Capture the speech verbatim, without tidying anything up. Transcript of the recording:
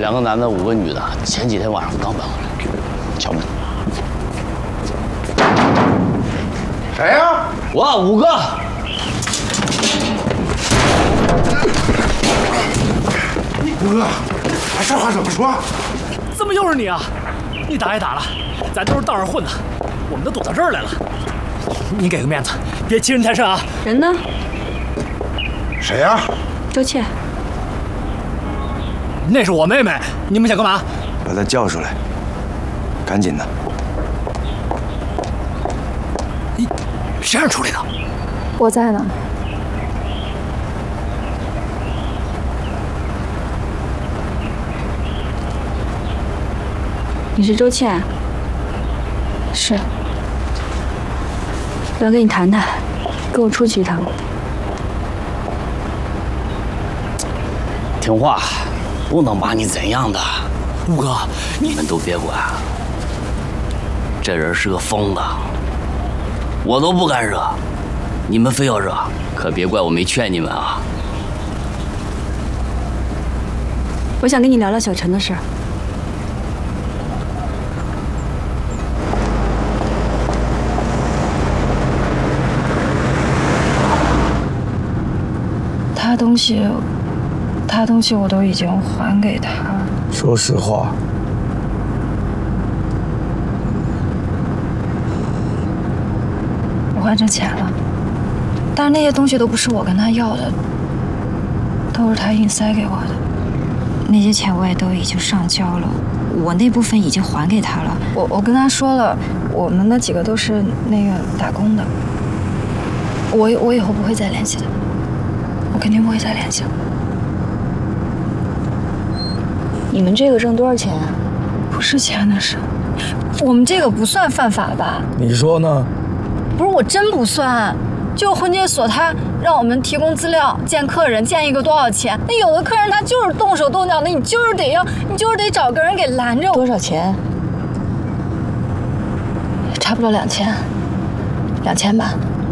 两个男的，五个女的，前几天晚上刚搬回来。敲门。 谁呀？ 我五个。 五哥，这话怎么说？ 怎么又是你啊？你打也打了，咱都是道上混的，我们都躲到这儿来了。你给个面子，别欺人太甚啊！ 人呢？ 谁呀？ 周倩。 那是我妹妹，你们想干嘛？ 把她叫出来，赶紧的。 你谁让你处理的？ 我在呢。你是周倩？是。我要跟你谈谈，跟我出去一趟。 听话，不能把你怎样的。 五哥， 你们都别管。这人是个疯子，我都不敢惹，你们非要惹，可别怪我没劝你们啊。 我想跟你聊聊小陈的事儿。他东西，他东西我都已经还给他了。 说实话， 我还这钱了，但是那些东西都不是我跟他要的，都是他硬塞给我的。 那些钱我也都已经上交了，我那部分已经还给他了。 我我跟他说了，我们那几个都是那个打工的，我我以后不会再联系的，我肯定不会再联系了。你们这个挣多少钱啊？不是钱的事，我们这个不算犯法吧？ 你说呢？ 不是，我真不算。就婚介所他让我们提供资料，见客人，见一个多少钱？那有的客人他就是动手动脚的，你就是得要，你就是得找个人给拦着。多少钱？差不多两千，两千吧。